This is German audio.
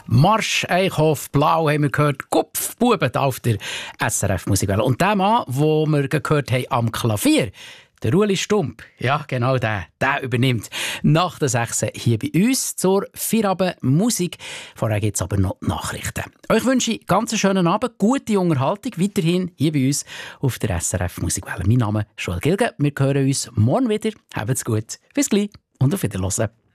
Marsch Eichhof Blau haben wir gehört, Kopfbuben auf der SRF Musikwelle. Und der Mann, den wir gehört haben am Klavier, der Ueli Stump, ja genau der übernimmt nach der 6 hier bei uns zur Feierabend Musik. Vorher gibt es aber noch Nachrichten. Euch wünsche ich ganz einen schönen Abend, gute Unterhaltung weiterhin hier bei uns auf der SRF Musikwelle. Mein Name ist Joel Gilgen, wir hören uns morgen wieder. Habt's gut, bis gleich und auf Wiederhören.